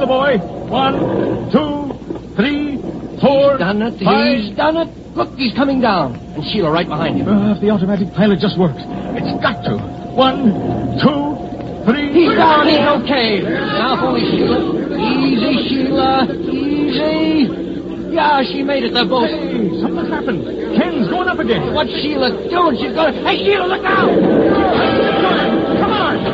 the boy. 1, 2, 3, 4. He's done it. 5. He's done it. Look, he's coming down. And Sheila right behind him. If the automatic pilot just works. It's got to. 1, 2, 3. He's down. He's okay. Now, fully, Sheila. Easy, Sheila. Easy. Yeah, she made it. They're both. Hey, something's happened. Ken's going up again. What's Sheila doing? She's going to... Hey, Sheila, look out! Come on.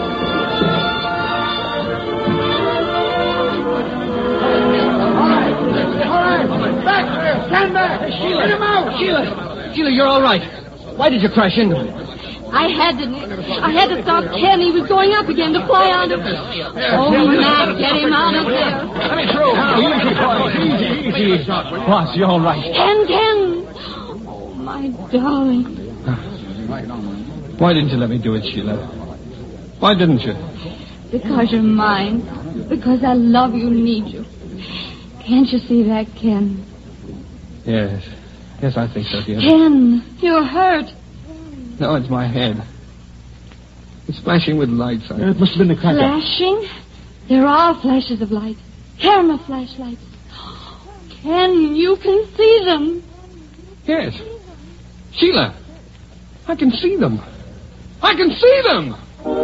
All right. Back there. Stand back. Hey, Sheila. Get him out. Sheila, you're all right. Why did you crash into him? I had to stop Ken. He was going up again to fly onto... Oh, Matt, get him out of there. Let me through. Easy, boy. Easy. Boss, you all right? Ken. Oh, my darling. Why didn't you let me do it, Sheila? Why didn't you? Because you're mine. Because I love you and need you. Can't you see that, Ken? Yes. Yes, I think so, dear. Ken, you're hurt. No, it's my head. It's flashing with lights. It must have been the cracker. Flashing? There are flashes of light. Camera flashlights. Ken, you can see them. Yes. Sheila, I can see them. I can see them!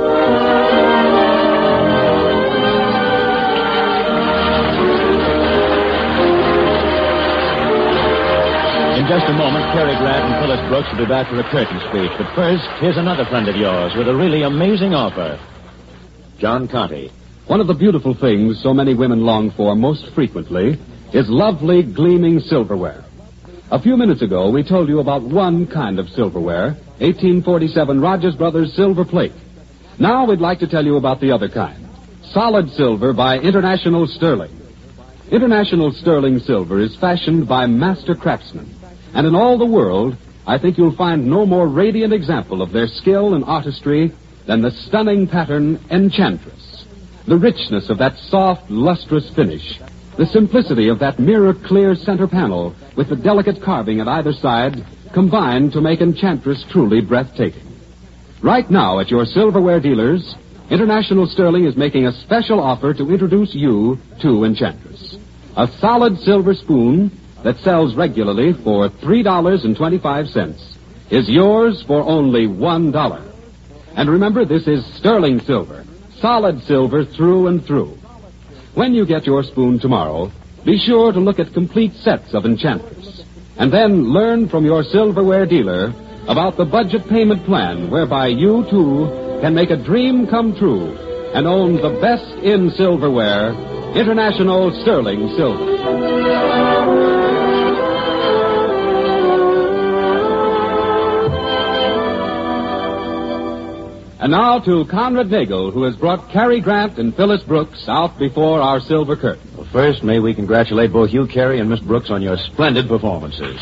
In just a moment, Cary Grant and Phyllis Brooks will be back for a curtain speech. But first, here's another friend of yours with a really amazing offer. John Conte. One of the beautiful things so many women long for most frequently is lovely, gleaming silverware. A few minutes ago, we told you about one kind of silverware, 1847 Rogers Brothers silver plate. Now we'd like to tell you about the other kind, solid silver by International Sterling. International Sterling silver is fashioned by master craftsmen. And in all the world, I think you'll find no more radiant example of their skill and artistry than the stunning pattern Enchantress. The richness of that soft, lustrous finish, the simplicity of that mirror-clear center panel with the delicate carving at either side combine to make Enchantress truly breathtaking. Right now at your silverware dealers, International Sterling is making a special offer to introduce you to Enchantress. A solid silver spoon that sells regularly for $3.25 is yours for only $1. And remember, this is sterling silver, solid silver through and through. When you get your spoon tomorrow, be sure to look at complete sets of Enchantress. And then learn from your silverware dealer about the budget payment plan whereby you, too, can make a dream come true and own the best in silverware, International Sterling Silver. And now to Conrad Nagel, who has brought Cary Grant and Phyllis Brooks out before our silver curtain. Well, first, may we congratulate both you, Cary, and Miss Brooks on your splendid performances.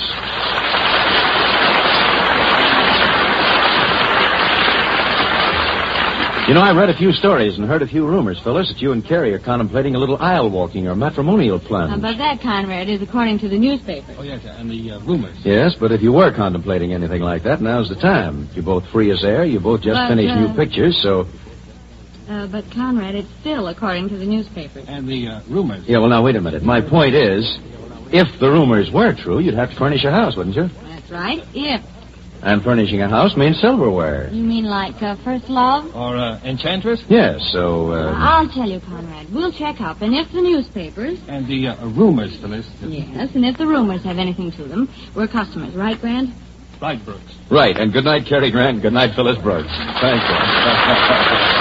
You know, I've read a few stories and heard a few rumors, Phyllis, that you and Cary are contemplating a little aisle walking or matrimonial plunge. How about that, Conrad? Is according to the newspapers. Oh, yes, and the rumors. Yes, but if you were contemplating anything like that, now's the time. You're both free as air. You both just finished new pictures, so... But, Conrad, it's still according to the newspapers. And the rumors. Yeah, well, now, wait a minute. My point is, if the rumors were true, you'd have to furnish a house, wouldn't you? That's right, if. And furnishing a house means silverware. You mean like First Love? Or Enchantress? Yes, so... I'll tell you, Conrad. We'll check up, and if the newspapers... And the rumors, Phyllis. Yes, and if the rumors have anything to them, we're customers, right, Grant? Right, Brooks. Right, and good night, Cary Grant. Good night, Phyllis Brooks. Thank you.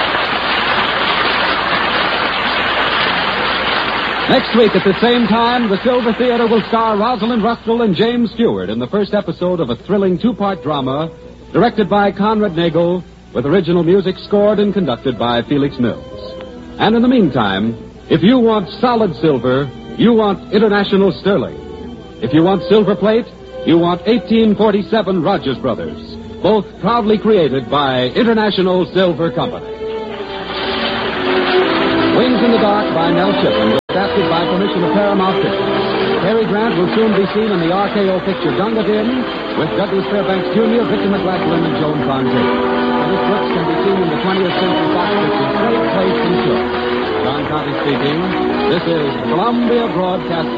Next week at the same time, the Silver Theater will star Rosalind Russell and James Stewart in the first episode of a thrilling two-part drama directed by Conrad Nagel with original music scored and conducted by Felix Mills. And in the meantime, if you want solid silver, you want International Sterling. If you want silver plate, you want 1847 Rogers Brothers, both proudly created by International Silver Company. Wings in the Dark by Nell Shippen, adapted by permission of Paramount Pictures. Cary Grant will soon be seen in the RKO picture Gunga Din with Douglas Fairbanks Jr., Victor McLachlan, and Joan Fontaine. Phyllis Brooks can be seen in the 20th Century Fox picture Great Place and Show. John Conte speaking. This is Columbia Broadcasting.